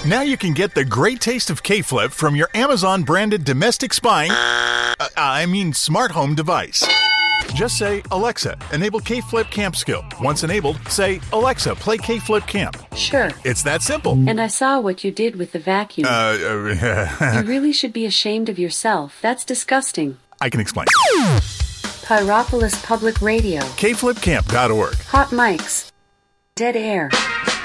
Now you can get the great taste of K-Flip from your Amazon-branded domestic spying, smart home device. Just say, Alexa, enable K-Flip Camp Skill. Once enabled, say, Alexa, play K-Flip Camp. Sure. It's that simple. And I saw what you did with the vacuum. You really should be ashamed of yourself. That's disgusting. I can explain. Pyropolis Public Radio. KFlipCamp.org. Hot mics. Dead air.